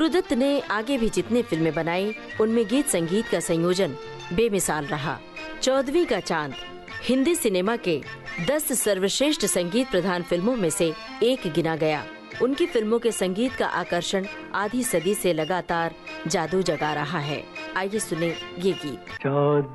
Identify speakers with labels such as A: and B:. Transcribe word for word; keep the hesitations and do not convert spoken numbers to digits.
A: गुरुदत्त ने आगे भी जितने फिल्में बनाई उनमें गीत संगीत का संयोजन बेमिसाल रहा। चौदहवीं का चांद हिंदी सिनेमा के दस सर्वश्रेष्ठ संगीत प्रधान फिल्मों में से एक गिना गया। उनकी फिल्मों के संगीत का आकर्षण आधी सदी से लगातार जादू जगा रहा है। आइए सुने ये गीत।